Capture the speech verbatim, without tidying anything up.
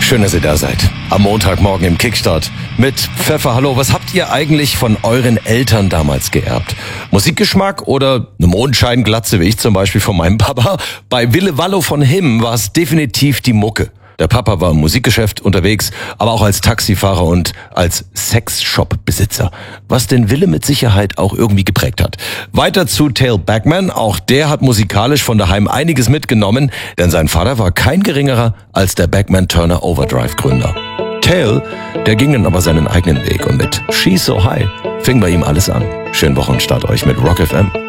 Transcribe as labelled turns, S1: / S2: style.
S1: Schön, dass ihr da seid. Am Montagmorgen im Kickstart mit Pfeffer. Hallo, was habt ihr eigentlich von euren Eltern damals geerbt? Musikgeschmack oder eine Mondscheinglatze, wie ich zum Beispiel von meinem Papa? Bei Wille Wallo von Him war es definitiv die Mucke. Der Papa war im Musikgeschäft unterwegs, aber auch als Taxifahrer und als Sexshop-Besitzer, was den Wille mit Sicherheit auch irgendwie geprägt hat. Weiter zu Tail Backman, auch der hat musikalisch von daheim einiges mitgenommen, denn sein Vater war kein geringerer als der Backman Turner Overdrive Gründer. Tail, der ging dann aber seinen eigenen Weg und mit She's So High fing bei ihm alles an. Schönen Wochenstart euch mit Rock F M.